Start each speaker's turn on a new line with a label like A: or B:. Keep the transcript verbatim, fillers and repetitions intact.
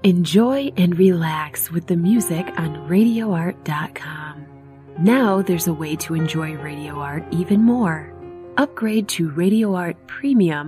A: Enjoy and relax with the music on radio art dot com. Now there's a way to enjoy Radio Art even more. Upgrade to Radio Art Premium